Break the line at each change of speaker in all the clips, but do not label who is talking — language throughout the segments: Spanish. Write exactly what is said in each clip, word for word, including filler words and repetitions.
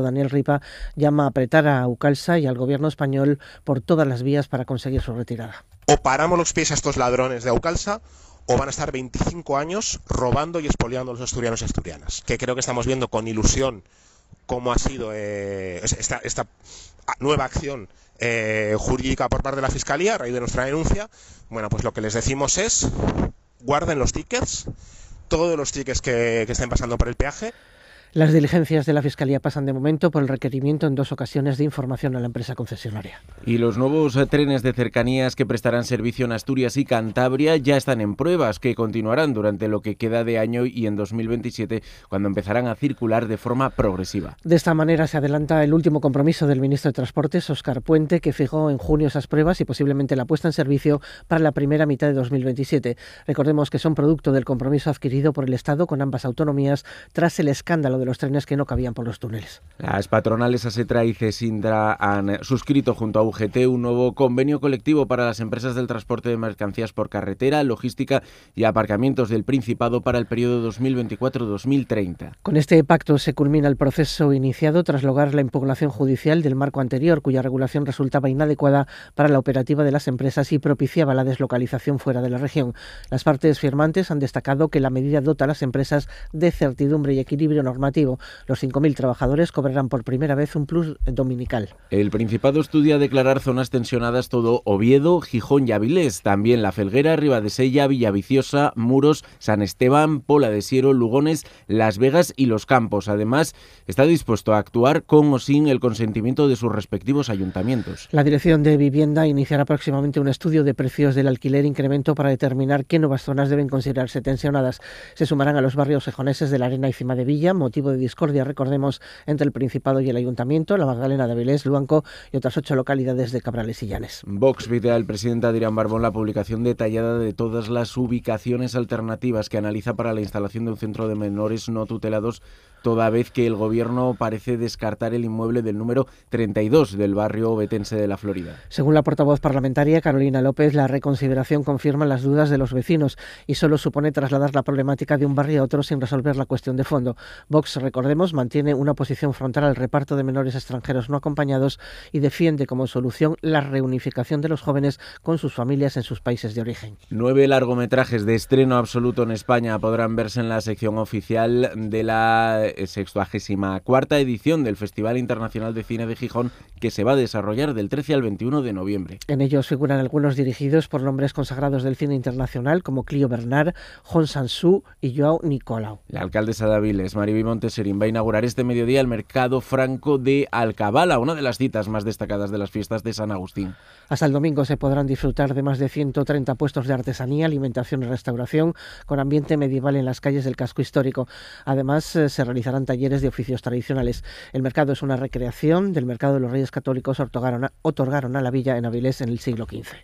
Daniel Ripa, llama a apretar a Aucalsa y al gobierno español por todas las vías para conseguir su retirada.
O paramos los pies a estos ladrones de Aucalsa, o van a estar veinticinco años robando y expoliando a los asturianos y asturianas. Que creo que estamos viendo con ilusión cómo ha sido eh, esta, esta nueva acción eh, jurídica por parte de la Fiscalía a raíz de nuestra denuncia. Bueno, pues lo que les decimos es: guarden los tickets, todos los tickets que, que estén pasando por el peaje.
Las diligencias de la Fiscalía pasan de momento por el requerimiento en dos ocasiones de información a la empresa concesionaria.
Y los nuevos trenes de cercanías que prestarán servicio en Asturias y Cantabria ya están en pruebas, que continuarán durante lo que queda de año y en dos mil veintisiete, cuando empezarán a circular de forma progresiva.
De esta manera se adelanta el último compromiso del ministro de Transportes, Óscar Puente, que fijó en junio esas pruebas y posiblemente la puesta en servicio para la primera mitad de dos mil veintisiete. Recordemos que son producto del compromiso adquirido por el Estado con ambas autonomías tras el escándalo de los trenes que no cabían por los túneles.
Las patronales ASETRA y CESINDRA han suscrito junto a U G T un nuevo convenio colectivo para las empresas del transporte de mercancías por carretera, logística y aparcamientos del Principado para el periodo dos mil veinticuatro a dos mil treinta.
Con este pacto se culmina el proceso iniciado tras lograr la impugnación judicial del marco anterior, cuya regulación resultaba inadecuada para la operativa de las empresas y propiciaba la deslocalización fuera de la región. Las partes firmantes han destacado que la medida dota a las empresas de certidumbre y equilibrio normativo. Los cinco mil trabajadores cobrarán por primera vez un plus dominical.
El Principado estudia declarar zonas tensionadas todo Oviedo, Gijón y Avilés. También La Felguera, Ribadesella, Villaviciosa, Muros, San Esteban, Pola de Siero, Lugones, Las Vegas y Los Campos. Además, está dispuesto a actuar con o sin el consentimiento de sus respectivos ayuntamientos.
La Dirección de Vivienda iniciará próximamente un estudio de precios del alquiler incremento para determinar qué nuevas zonas deben considerarse tensionadas. Se sumarán a los barrios gijoneses de La Arena y Cima de Villa, motivo de discordia, recordemos, entre el Principado y el Ayuntamiento, la Magdalena de Avilés, Luanco y otras ocho localidades de Cabrales y Llanes.
Vox pide al presidente Adrián Barbón la publicación detallada de todas las ubicaciones alternativas que analiza para la instalación de un centro de menores no tutelados, toda vez que el gobierno parece descartar el inmueble del número treinta y dos del barrio ovetense de La Florida.
Según la portavoz parlamentaria Carolina López, la reconsideración confirma las dudas de los vecinos y solo supone trasladar la problemática de un barrio a otro sin resolver la cuestión de fondo. Vox, recordemos, mantiene una posición frontal al reparto de menores extranjeros no acompañados y defiende como solución la reunificación de los jóvenes con sus familias en sus países de origen.
Nueve largometrajes de estreno absoluto en España podrán verse en la sección oficial de la sexagésima cuarta edición del Festival Internacional de Cine de Gijón, que se va a desarrollar del trece al veintiuno de noviembre.
En ellos figuran algunos dirigidos por nombres consagrados del cine internacional como Clio Bernard, Hong Sang-soo y Joao Nicolau.
La alcaldesa de Avilés, Mariby Monteserín, va a inaugurar este mediodía el Mercado Franco de Alcabala, una de las citas más destacadas de las fiestas de San Agustín.
Hasta el domingo se podrán disfrutar de más de ciento treinta puestos de artesanía, alimentación y restauración con ambiente medieval en las calles del casco histórico. Además, eh, se realizarán talleres de oficios tradicionales. El mercado es una recreación del mercado de los Reyes Católicos otorgaron a, otorgaron a la villa en Avilés en el siglo quince.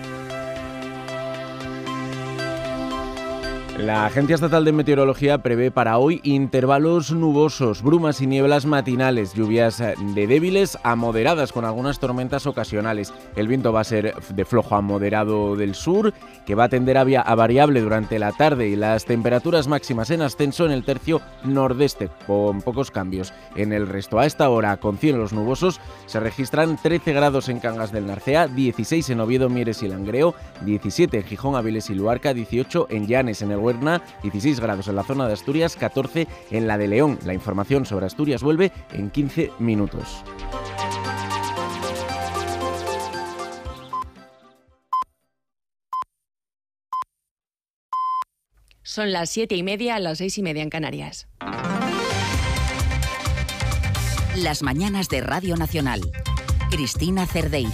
La Agencia Estatal de Meteorología prevé para hoy intervalos nubosos, brumas y nieblas matinales, lluvias de débiles a moderadas con algunas tormentas ocasionales. El viento va a ser de flojo a moderado del sur, que va a tender a, via- a variable durante la tarde, y las temperaturas máximas en ascenso en el tercio nordeste, con pocos cambios. En el resto, a esta hora, con cielos nubosos, se registran trece grados en Cangas del Narcea, dieciséis en Oviedo, Mieres y Langreo, diecisiete en Gijón, Avilés y Luarca, dieciocho en Llanes, en el dieciséis grados en la zona de Asturias, catorce en la de León. La información sobre Asturias vuelve en quince minutos.
Son las siete y media, las seis y media en Canarias.
Las mañanas de Radio Nacional. Cristina Cerdeira.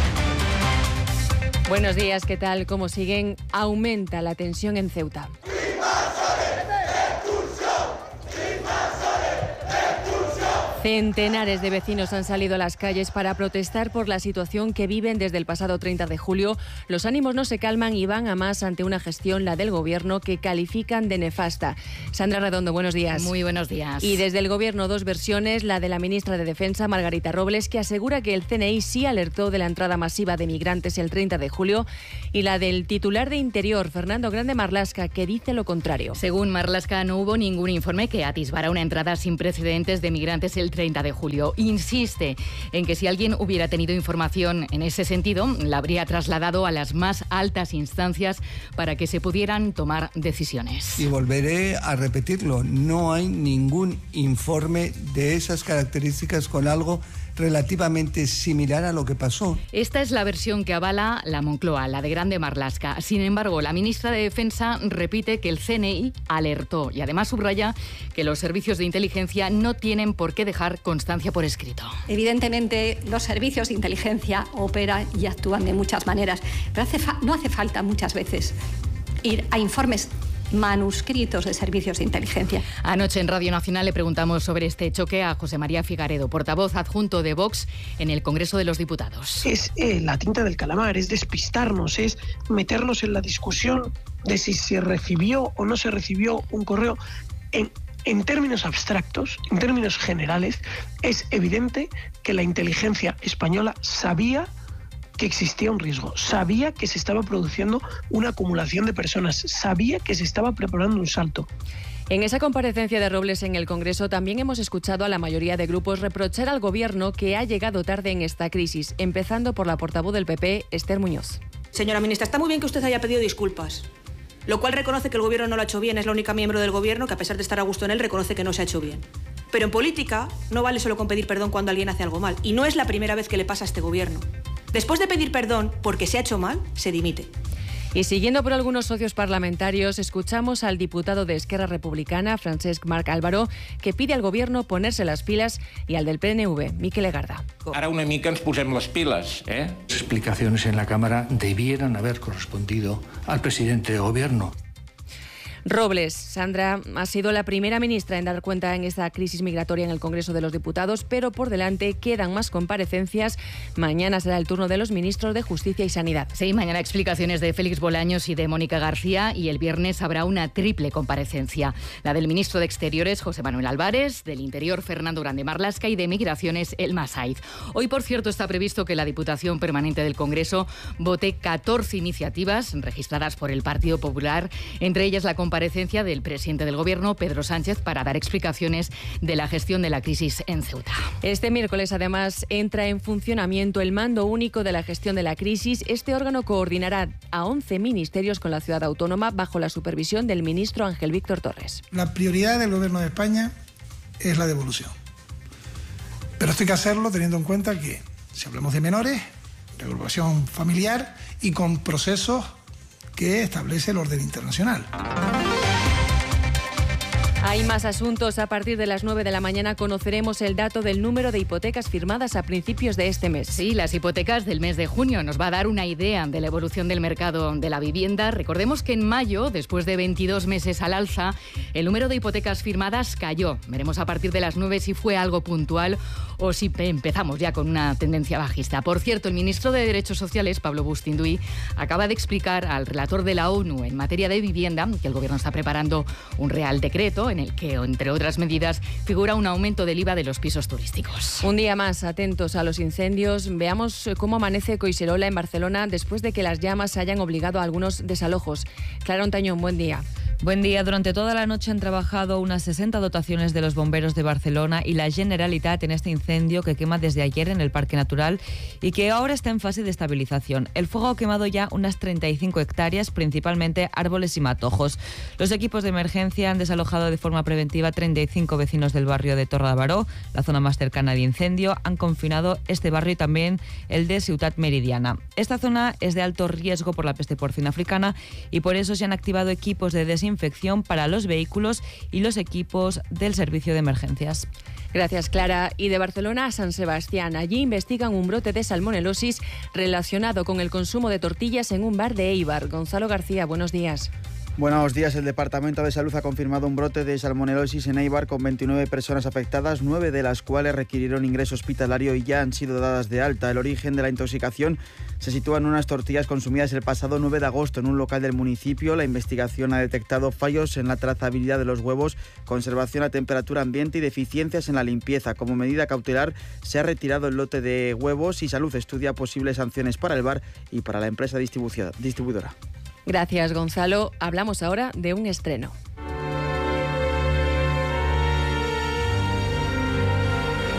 Buenos días, ¿qué tal? ¿Cómo siguen? Aumenta la tensión en Ceuta. Centenares de vecinos han salido a las calles para protestar por la situación que viven desde el pasado treinta de julio. Los ánimos no se calman y van a más ante una gestión, la del Gobierno, que califican de nefasta. Sandra Redondo, buenos días.
Muy buenos días.
Y desde el Gobierno dos versiones, la de la ministra de Defensa, Margarita Robles, que asegura que el C N I sí alertó de la entrada masiva de migrantes el treinta de julio, y la del titular de Interior, Fernando Grande Marlaska, que dice lo contrario.
Según Marlaska, no hubo ningún informe que atisbara una entrada sin precedentes de migrantes el treinta de julio. Insiste en que si alguien hubiera tenido información en ese sentido, la habría trasladado a las más altas instancias para que se pudieran tomar decisiones.
Y volveré a repetirlo, no hay ningún informe de esas características con algo relativamente similar a lo que pasó.
Esta es la versión que avala la Moncloa, la de Grande Marlaska. Sin embargo, la ministra de Defensa repite que el C N I alertó y además subraya que los servicios de inteligencia no tienen por qué dejar constancia por escrito.
Evidentemente, los servicios de inteligencia operan y actúan de muchas maneras, pero hace fa- no hace falta muchas veces ir a informes manuscritos de servicios de inteligencia.
Anoche en Radio Nacional le preguntamos sobre este choque a José María Figaredo, portavoz adjunto de Vox en el Congreso de los Diputados.
Es eh, la tinta del calamar, es despistarnos, es meternos en la discusión de si se recibió o no se recibió un correo. En, en términos abstractos, en términos generales, es evidente que la inteligencia española sabía que existía un riesgo, sabía que se estaba produciendo una acumulación de personas, sabía que se estaba preparando un salto.
En esa comparecencia de Robles en el Congreso también hemos escuchado a la mayoría de grupos reprochar al Gobierno que ha llegado tarde en esta crisis, empezando por la portavoz del P P, Esther Muñoz.
Señora ministra, está muy bien que usted haya pedido disculpas, lo cual reconoce que el Gobierno no lo ha hecho bien. Es la única miembro del Gobierno que, a pesar de estar a gusto en él, reconoce que no se ha hecho bien. Pero en política no vale solo con pedir perdón cuando alguien hace algo mal, y no es la primera vez que le pasa a este Gobierno. Después de pedir perdón porque se ha hecho mal, se dimite.
Y siguiendo por algunos socios parlamentarios, escuchamos al diputado de Esquerra Republicana, Francesc Marc Álvaro, que pide al Gobierno ponerse las pilas, y al del P N V, Miquel Egarda.
Ara una mica ens posem les piles, ¿eh?
Las explicaciones en la Cámara debieran haber correspondido al presidente de Gobierno.
Robles, Sandra ha sido la primera ministra en dar cuenta en esta crisis migratoria en el Congreso de los Diputados, pero por delante quedan más comparecencias. Mañana será el turno de los ministros de Justicia y Sanidad.
Sí, mañana explicaciones de Félix Bolaños y de Mónica García, y el viernes habrá una triple comparecencia. La del ministro de Exteriores, José Manuel Álvarez, del Interior, Fernando Grande Marlaska, y de Migraciones, Elma Saiz. Hoy, por cierto, está previsto que la Diputación Permanente del Congreso vote catorce iniciativas registradas por el Partido Popular, entre ellas la comparecencia del presidente del Gobierno, Pedro Sánchez, para dar explicaciones de la gestión de la crisis en Ceuta.
Este miércoles, además, entra en funcionamiento el Mando Único de la Gestión de la Crisis. Este órgano coordinará a once ministerios con la ciudad autónoma bajo la supervisión del ministro Ángel Víctor Torres.
La prioridad del Gobierno de España es la devolución. Pero esto hay que hacerlo teniendo en cuenta que, si hablamos de menores, regulación familiar y con procesos que establece el orden internacional.
Hay más asuntos. A partir de las nueve de la mañana conoceremos el dato del número de hipotecas firmadas a principios de este mes.
Sí, las hipotecas del mes de junio nos va a dar una idea de la evolución del mercado de la vivienda. Recordemos que en mayo, después de veintidós meses al alza, el número de hipotecas firmadas cayó. Veremos a partir de las nueve si fue algo puntual o si empezamos ya con una tendencia bajista. Por cierto, el ministro de Derechos Sociales, Pablo Bustinduy, acaba de explicar al relator de la ONU en materia de vivienda que el Gobierno está preparando un real decreto en el que, entre otras medidas, figura un aumento del I V A de los pisos turísticos.
Un día más atentos a los incendios. Veamos cómo amanece Coixerola en Barcelona después de que las llamas hayan obligado a algunos desalojos. Clara Ontañón, buen día.
Buen día. Durante toda la noche han trabajado unas sesenta dotaciones de los bomberos de Barcelona y la Generalitat en este incendio que quema desde ayer en el Parque Natural y que ahora está en fase de estabilización. El fuego ha quemado ya unas treinta y cinco hectáreas, principalmente árboles y matojos. Los equipos de emergencia han desalojado de forma preventiva treinta y cinco vecinos del barrio de Torredembaró, la zona más cercana de incendio. Han confinado este barrio y también el de Ciutat Meridiana. Esta zona es de alto riesgo por la peste porcina africana y por eso se han activado equipos de desinfección para los vehículos y los equipos del servicio de emergencias.
Gracias, Clara. Y de Barcelona a San Sebastián. Allí investigan un brote de salmonelosis relacionado con el consumo de tortillas en un bar de Eibar. Gonzalo García, buenos días.
Buenos días. El Departamento de Salud ha confirmado un brote de salmonelosis en Eibar con veintinueve personas afectadas, nueve de las cuales requirieron ingreso hospitalario y ya han sido dadas de alta. El origen de la intoxicación se sitúa en unas tortillas consumidas el pasado nueve de agosto en un local del municipio. La investigación ha detectado fallos en la trazabilidad de los huevos, conservación a temperatura ambiente y deficiencias en la limpieza. Como medida cautelar, se ha retirado el lote de huevos y Salud estudia posibles sanciones para el bar y para la empresa distribuidora.
Gracias, Gonzalo. Hablamos ahora de un estreno.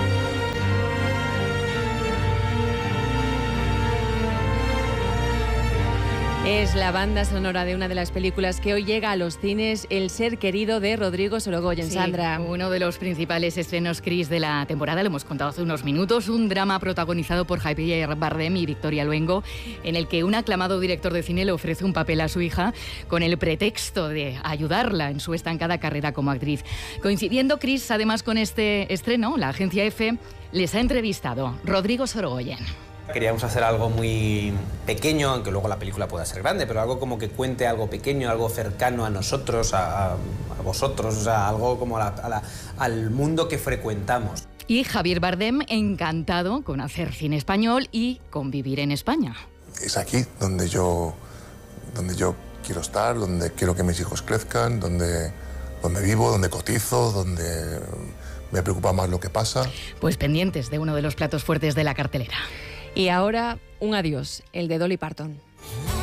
Es la banda sonora de una de las películas que hoy llega a los cines, El ser querido de Rodrigo Sorogoyen.
Sí,
Sandra.
Uno de los principales estrenos, Chris, de la temporada, lo hemos contado hace unos minutos, un drama protagonizado por Javier Bardem y Victoria Luengo, en el que un aclamado director de cine le ofrece un papel a su hija con el pretexto de ayudarla en su estancada carrera como actriz. Coincidiendo, Chris, además con este estreno, la agencia EFE les ha entrevistado Rodrigo Sorogoyen.
Queríamos hacer algo muy pequeño, aunque luego la película pueda ser grande, pero algo como que cuente algo pequeño, algo cercano a nosotros, a, a, a vosotros, o sea, algo como a la, a la, al mundo que frecuentamos.
Y Javier Bardem encantado con hacer cine español y con vivir en España.
Es aquí donde yo, donde yo quiero estar, donde quiero que mis hijos crezcan, donde, donde vivo, donde cotizo, donde me preocupa más lo que pasa.
Pues pendientes de uno de los platos fuertes de la cartelera.
Y ahora, un adiós, el de Dolly Parton.